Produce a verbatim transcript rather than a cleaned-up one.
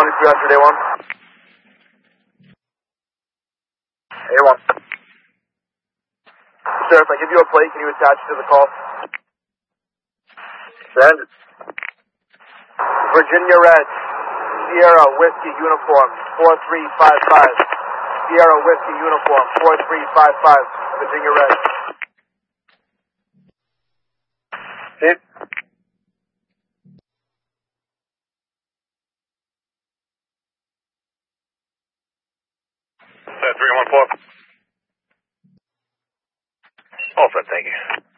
twenty-three hundred A one. A one. Sheriff, I give you a plate. Can you attach it to the call? Send. Virginia Red, Sierra Whiskey Uniform, four three five five. Sierra Whiskey Uniform, four three five five. Virginia Red. Hit. three one four. All set, thank you.